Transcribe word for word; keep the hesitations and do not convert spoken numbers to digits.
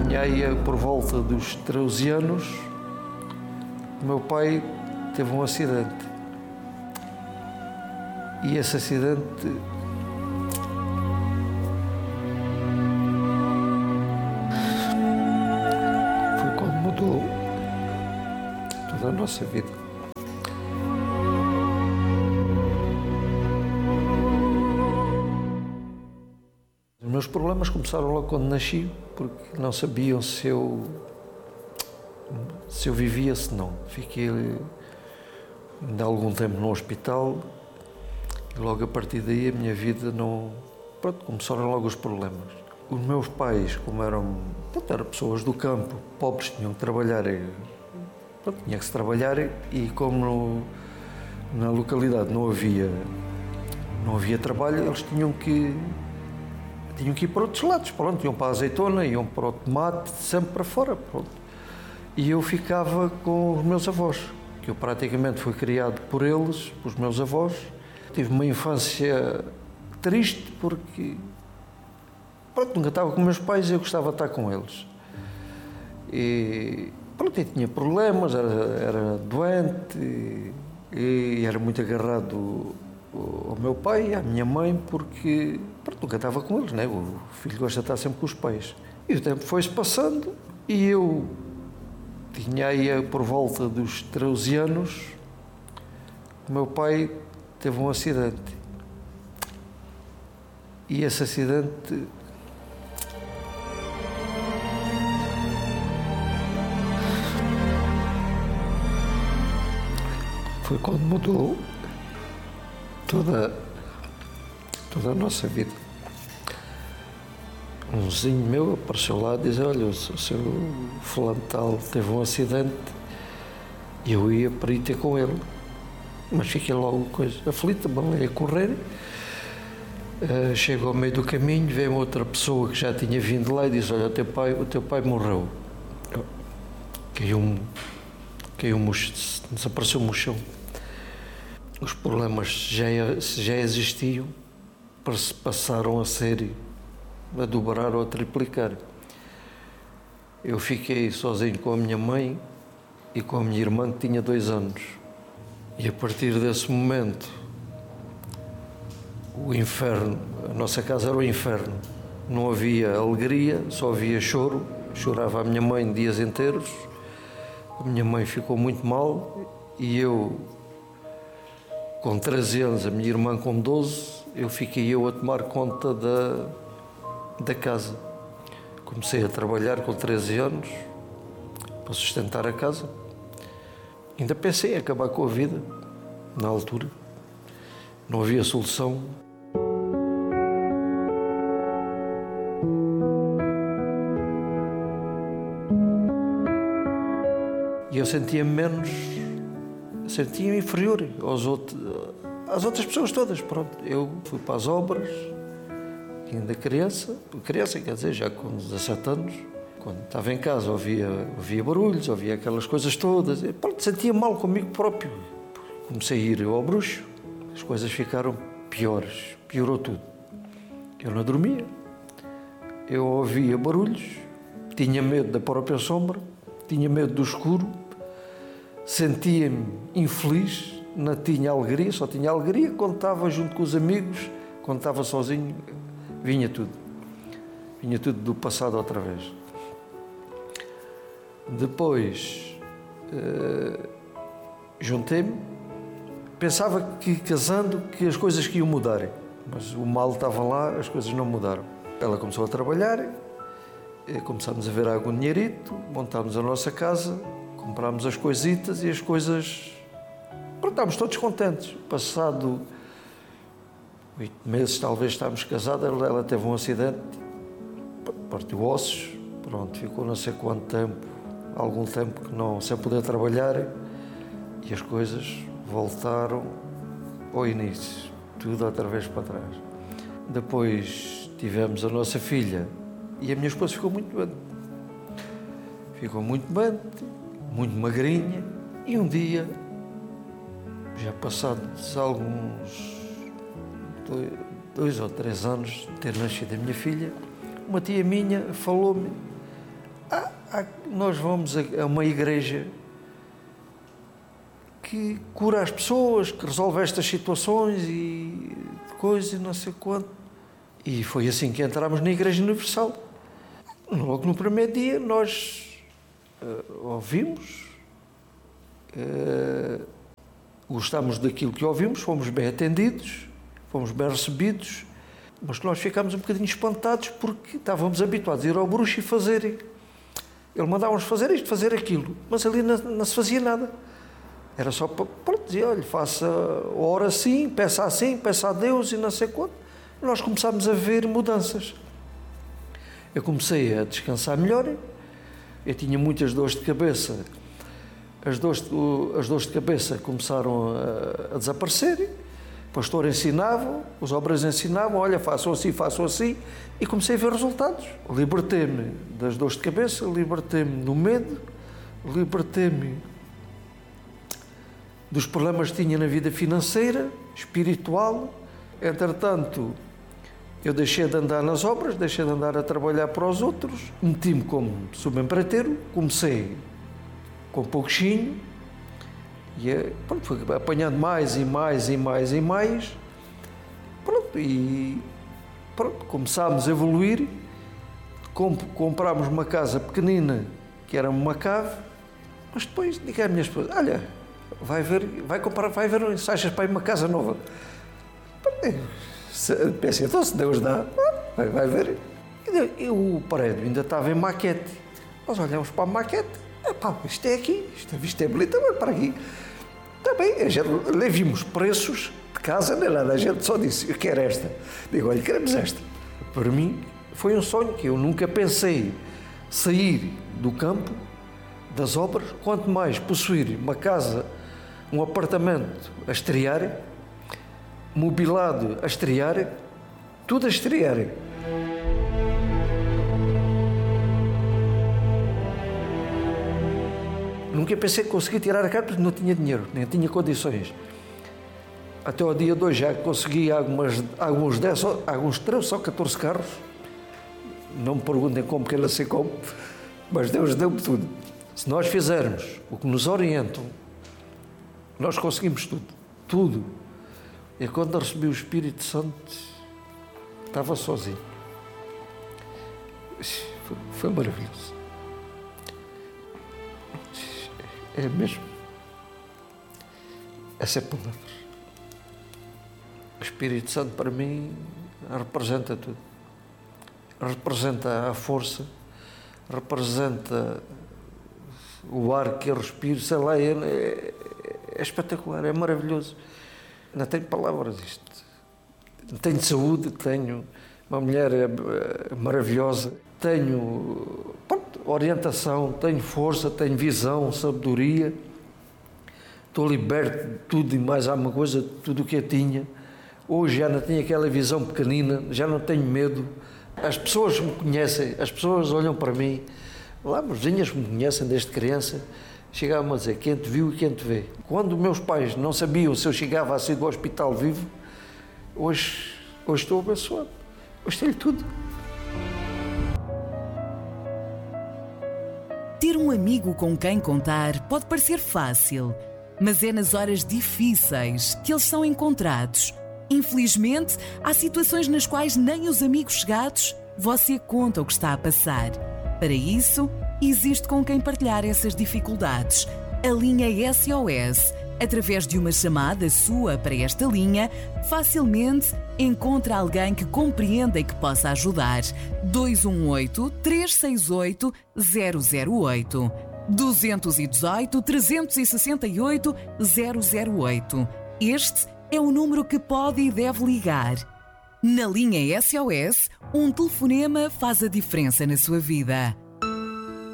tinha aí por volta dos treze anos, o meu pai teve um acidente. E esse acidente foi quando mudou toda a nossa vida. Os meus problemas começaram logo quando nasci, porque não sabiam se eu, se eu vivia, se não. Fiquei ainda há algum tempo no hospital e logo a partir daí a minha vida não... Pronto, começaram logo os problemas. Os meus pais, como eram, pronto, eram pessoas do campo, pobres, tinham que trabalhar, pronto, tinha que se trabalhar e como no, na localidade não havia, não havia trabalho, eles tinham que... Tinham que ir para outros lados, pronto, iam para a azeitona, iam para o tomate, sempre para fora, pronto. E eu ficava com os meus avós, que eu praticamente fui criado por eles, pelos meus avós. Tive uma infância triste porque, pronto, nunca estava com meus pais e eu gostava de estar com eles. E, pronto, eu tinha problemas, era, era doente e, e era muito agarrado ao meu pai e à minha mãe porque, pronto, nunca estava com eles, né? O filho gosta de estar sempre com os pais. E o tempo foi-se passando e eu tinha aí por volta dos treze anos, o meu pai teve um acidente. E esse acidente foi quando mudou toda, toda a nossa vida. Um vizinho meu apareceu lá e disse: olha, o seu fulano tal teve um acidente e eu ia para ir ter com ele. Mas fiquei logo coisa aflita, bem, a correr. Uh, chego ao meio do caminho, veio outra pessoa que já tinha vindo lá e disse: olha, o teu pai, o teu pai morreu. Caiu, caiu, desapareceu no chão. Os problemas já, já existiam, passaram a ser, a dobrar ou a triplicar. Eu fiquei sozinho com a minha mãe e com a minha irmã, que tinha dois anos. E a partir desse momento, o inferno, a nossa casa era o inferno. Não havia alegria, só havia choro. Chorava a minha mãe dias inteiros. A minha mãe ficou muito mal e eu, com treze anos, a minha irmã com doze, eu fiquei eu a tomar conta da, da casa. Comecei a trabalhar com treze anos para sustentar a casa. Ainda pensei em acabar com a vida, na altura. Não havia solução. E eu sentia-me menos, sentia-me inferior aos outros, às outras pessoas todas. Pronto, eu fui para as obras, ainda criança, criança quer dizer, já com dezassete anos, quando estava em casa ouvia, ouvia barulhos, ouvia aquelas coisas todas, e, pronto, sentia mal comigo próprio. Comecei a ir ao bruxo, as coisas ficaram piores, piorou tudo. Eu não dormia, eu ouvia barulhos, tinha medo da própria sombra, tinha medo do escuro, sentia-me infeliz, não tinha alegria, só tinha alegria quando estava junto com os amigos, quando estava sozinho, vinha tudo, vinha tudo do passado outra vez. Depois, uh, juntei-me, pensava que casando que as coisas que iam mudar, mas o mal estava lá, as coisas não mudaram. Ela começou a trabalhar, começámos a ver algum dinheirito, montámos a nossa casa, comprámos as coisitas e as coisas... Pronto, estávamos todos contentes. Passado oito meses, talvez, estávamos casados, ela, ela teve um acidente, partiu ossos, pronto, ficou não sei quanto tempo, algum tempo que não, sem poder trabalhar, e as coisas voltaram ao início, tudo outra vez para trás. Depois tivemos a nossa filha e a minha esposa ficou muito doente. Ficou muito doente, muito magrinha, e um dia, já passados alguns dois, dois ou três anos de ter nascido a minha filha, uma tia minha falou-me: nós vamos a uma igreja que cura as pessoas, que resolve estas situações e coisas e não sei quanto. E foi assim que entramos na Igreja Universal. Logo no primeiro dia nós uh, ouvimos, uh, gostámos daquilo que ouvimos, fomos bem atendidos, fomos bem recebidos, mas que nós ficámos um bocadinho espantados porque estávamos habituados a ir ao bruxo e fazerem. Ele mandava-nos fazer isto, fazer aquilo, mas ali não, não se fazia nada. Era só para, para dizer, olha, faça, ora assim, peça assim, peça a Deus e não sei quanto. Nós começámos a ver mudanças. Eu comecei a descansar melhor, eu tinha muitas dores de cabeça, as dores, as dores de cabeça começaram a, a desaparecer, o pastor ensinava, os obreiros ensinavam, olha, façam assim, façam assim, e comecei a ver resultados. Libertei-me das dores de cabeça, libertei-me do medo, libertei-me dos problemas que tinha na vida financeira, espiritual. Entretanto, eu deixei de andar nas obras, deixei de andar a trabalhar para os outros, meti-me como subempreiteiro, comecei com pouquinho, e pronto, fui apanhando mais e mais e mais e mais, pronto, e pronto, começámos a evoluir, comp comprámos uma casa pequenina, que era uma cave, mas depois digo à minha esposa, olha, vai ver, vai comprar, vai ver uns achas para ir uma casa nova. Pensei, então se Deus dá, vai, vai ver. E o prédio ainda estava em maquete. Nós olhamos para a maquete, epá, isto é aqui, isto, isto é bonito, mas para aqui. Está bem, a gente, lá vimos preços de casa, nem nada, a gente só disse, eu quero esta. Digo, olha, queremos esta. Para mim foi um sonho que eu nunca pensei sair do campo, das obras, quanto mais possuir uma casa, um apartamento a estrear, mobilado a estrear, tudo a estrear. Nunca pensei que conseguia tirar a carta porque não tinha dinheiro, nem tinha condições. Até ao dia de hoje já consegui algumas, alguns dez, alguns treze ou catorze carros. Não me perguntem como, que eu não sei como, mas Deus deu-me tudo. Se nós fizermos o que nos orientam, nós conseguimos tudo, tudo. E quando eu recebi o Espírito Santo, estava sozinho. Foi, foi maravilhoso. É mesmo. Essa é a palavra. O Espírito Santo para mim representa tudo. Representa a força, representa o ar que eu respiro, sei lá, é, é, é espetacular, é maravilhoso. Não tenho palavras isto. Tenho saúde, tenho uma mulher maravilhosa, tenho pronto, orientação, tenho força, tenho visão, sabedoria. Estou liberto de tudo e mais alguma coisa, tudo o que eu tinha. Hoje já não tenho aquela visão pequenina, já não tenho medo. As pessoas me conhecem, as pessoas olham para mim. Lá, meus vizinhos me conhecem desde criança. Chegavam a dizer, quem te viu e quem te vê. Quando meus pais não sabiam se eu chegava a sair do hospital vivo, hoje, hoje estou abençoado. Hoje tenho tudo. Ter um amigo com quem contar pode parecer fácil, mas é nas horas difíceis que eles são encontrados. Infelizmente, há situações nas quais nem os amigos chegados você conta o que está a passar. Para isso, existe com quem partilhar essas dificuldades. A linha S O S, através de uma chamada sua para esta linha, facilmente encontra alguém que compreenda e que possa ajudar. dois um oito, três seis oito, zero zero oito. dois um oito, três seis oito, zero zero oito. Este é o número que pode e deve ligar. Na linha S O S, um telefonema faz a diferença na sua vida.